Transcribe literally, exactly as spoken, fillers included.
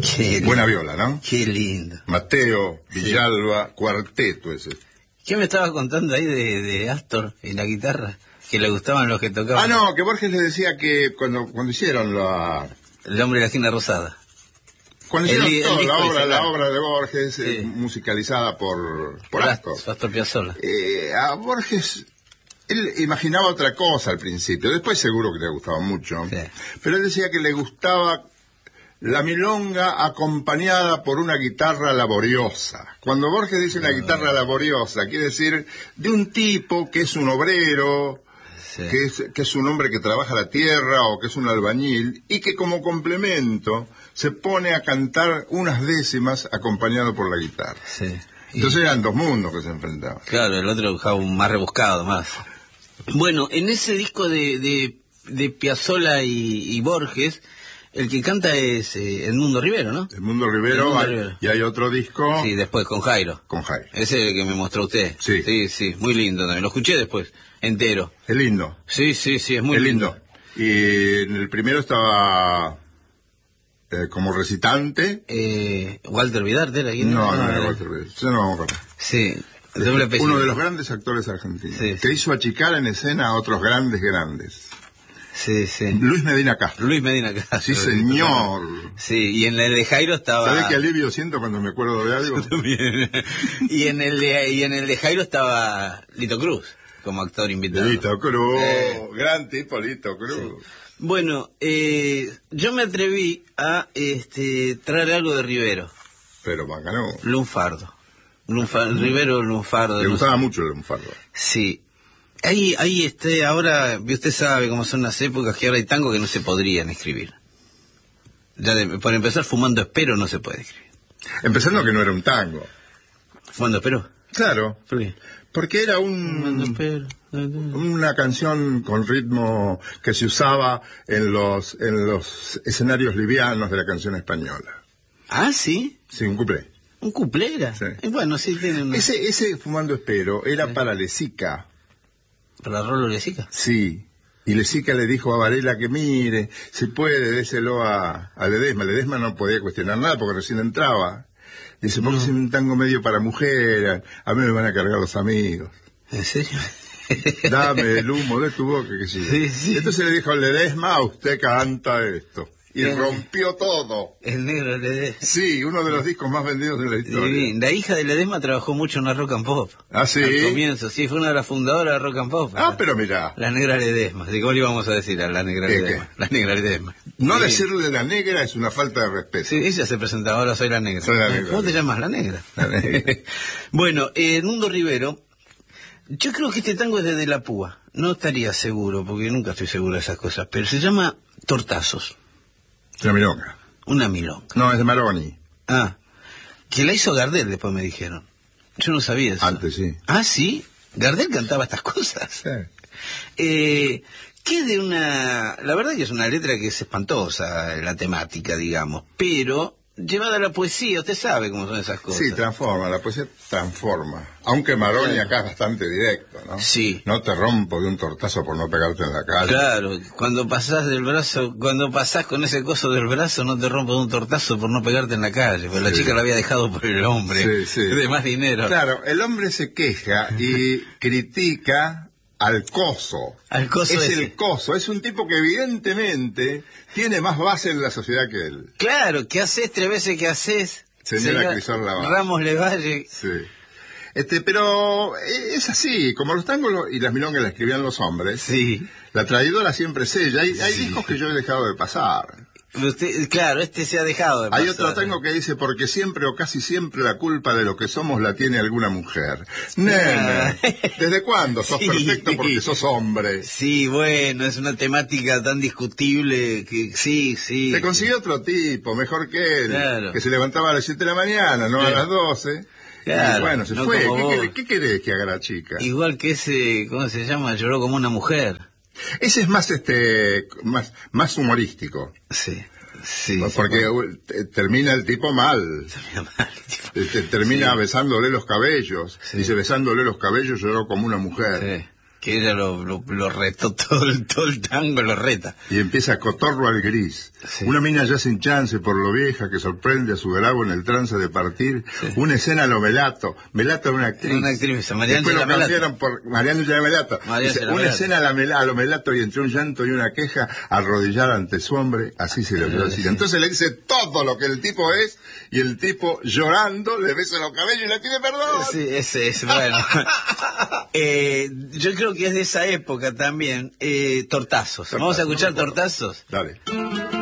Qué Buena lindo. viola, ¿no? Qué lindo. Mateo, Villalba, sí. Cuarteto ese. ¿Qué me estabas contando ahí de, de Astor y la guitarra? Que le gustaban los que tocaban. Ah, no, que Borges le decía que cuando, cuando hicieron la... El hombre de la esquina rosada. Cuando hicieron el, toda el la obra, dice, la claro. obra de Borges, Sí. eh, musicalizada por, por Astor. Astor Piazzolla. Eh, a Borges, él imaginaba otra cosa al principio, después seguro que le gustaba mucho, Sí. pero él decía que le gustaba la milonga acompañada por una guitarra laboriosa. Cuando Borges dice una guitarra laboriosa, quiere decir de un tipo que es un obrero, Sí. que es, que es un hombre que trabaja la tierra o que es un albañil, y que como complemento se pone a cantar unas décimas acompañado por la guitarra. Sí. Y, Entonces eran dos mundos que se enfrentaban. claro, el otro buscaba un más rebuscado, más. Bueno, en ese disco de, de, de Piazzolla y, y Borges, el que canta es eh, Edmundo Rivero, ¿no? Edmundo Rivero, Edmundo hay- Rivero. y hay otro disco Sí, después con Jairo. con Jairo. Ese es el que me mostró usted. Sí. Sí, sí, muy lindo también. Lo escuché después, entero. Es lindo, Sí, sí, sí, es muy es lindo. lindo. Y en el primero estaba eh, como recitante. Eh, Walter Vidarte era quién No, era? no, era era- Walter Bell. Yo no me acuerdo. Sí, doble apellido. Uno de los grandes actores argentinos, Sí, que sí. hizo achicar en escena a otros grandes, grandes. Sí, sí. Luis Medina Castro. Luis Medina Castro. Sí, señor. Sí, y en el de Jairo estaba... ¿Sabés qué alivio siento cuando me acuerdo de algo? También. y en el de, y en el de Jairo estaba Lito Cruz como actor invitado. Lito Cruz, Eh. gran tipo Lito Cruz. Sí. Bueno, eh, yo me atreví a este traer algo de Rivero, Pero Macanó. Lunfardo. Lunfa- Rivero Lunfardo. Le no gustaba sé. mucho el lunfardo. Sí. Ahí, ahí este, ahora, usted sabe cómo son las épocas que ahora hay tango que no se podrían escribir. Ya de- por empezar, Fumando Espero no se puede escribir. Empezando que no era un tango. ¿Fumando Espero? Claro, ¿Por qué? porque era Fumando un, Espero. una canción con ritmo que se usaba en los, en los escenarios livianos de la canción española. Ah, sí. Sí, un cuplé. Un cuplera. Sí. Eh, bueno, sí tiene una... Ese, ese Fumando Espero era Sí. para Lesica. ¿Para Rolo Lesica? Sí. Y Lesica le dijo a Varela que mire, si puede, déselo a, a Ledesma. Ledesma no podía cuestionar nada porque recién entraba. Dice, porque No. es un tango medio para mujer, a mí me van a cargar los amigos. ¿En serio? Dame el humo de tu boca, que sí. Sí, sí. Entonces le dijo a Ledesma, usted canta esto. Y Bien. rompió todo. El negro Ledesma. Sí, uno de los discos más vendidos de la historia. Divino. La hija de Ledesma trabajó mucho en la Rock and Pop. Ah, sí. Al comienzo, sí, fue una de las fundadoras de Rock and Pop. Ah, pero mirá, La negra Ledesma. ¿De cómo le íbamos a decir a la negra ¿Qué, Ledesma? La negra Ledesma. no Sí. decirle la negra es una falta de respeto. Sí, ella se presentaba, ahora soy la negra. Soy la negra. ¿Cómo te llamas? La negra. La negra. Bueno, eh, Edmundo Rivero, yo creo que este tango es de De la Púa. No estaría seguro, porque nunca estoy seguro de esas cosas, pero se llama Tortazos, La milonga. una milonga. No, es de Maroni. Ah, que la hizo Gardel, después me dijeron. Yo no sabía eso. Antes, sí. Ah, sí, Gardel cantaba estas cosas. Sí. Eh, que de una... La verdad que es una letra que es espantosa, la temática, digamos, pero llevada a la poesía, usted sabe cómo son esas cosas. Sí, transforma, la poesía transforma. Aunque Maroni Claro. acá es bastante directo, ¿no? Sí. No te rompo de un tortazo por no pegarte en la calle. Claro, cuando pasás del brazo, cuando pasás con ese coso del brazo, no te rompo de un tortazo por no pegarte en la calle, porque la Sí. chica lo había dejado por el hombre, Sí, sí. de más dinero. Claro, el hombre se queja y critica al coso. Al coso es ese. el coso, es un tipo que evidentemente tiene más base en la sociedad que él. Claro, ¿qué haces tres veces que haces? Señora Señora Crisol Lavalle. Ramos Levalle. Sí. Este, pero eh, es así, como los tangos lo- y las milongas las escribían los hombres, Sí. la traidora siempre es ella. Hay, hay Sí. discos que yo he dejado de pasar. Usted, claro, este se ha dejado de Hay pasar. otro tango que dice, porque siempre o casi siempre la culpa de lo que somos la tiene alguna mujer. Nena, ¿desde cuándo sos Sí. perfecto porque sos hombre? Sí, bueno, es una temática tan discutible que sí, sí. Se consiguió otro tipo, mejor que él, Claro. que se levantaba a las siete de la mañana, no a Claro. las doce. Claro, Y bueno, se no fue. como ¿Qué, vos. querés- ¿Qué querés que haga la chica? Igual que ese, ¿cómo se llama? Lloró como una mujer. Ese es más, este, más, más humorístico. Sí, sí. Porque uh, te- termina el tipo mal. Sí. Te- te- termina Sí. besándole los cabellos. Sí. Dice, besándole los cabellos lloró como una mujer. Sí. que ella lo, lo, lo retó todo el, todo el tango, lo reta. Y empieza Cotorro al gris. Sí. Una mina ya sin chance por lo vieja que sorprende a su grabo en el trance de partir. Sí. Una escena a lo Melato. Melato era una actriz. Una actriz, Mariana Después lo Melato. cambiaron por Mariano ya Melato. Dice, una Melato. Escena a, la Mel, a lo Melato y entre un llanto y una queja, arrodillada ante su hombre, así se le oyó decir. Sí. Entonces le dice todo lo que el tipo es y el tipo llorando le besa los cabellos y le pide perdón. Sí, ese es, bueno. eh, yo creo que es de esa época también. Eh, tortazos. tortazos. Vamos a escuchar no Tortazos. Dale.